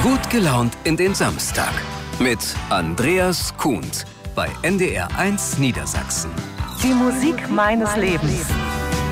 Gut gelaunt in den Samstag mit Andreas Kuhnt bei NDR 1 Niedersachsen. Die Musik meines Lebens.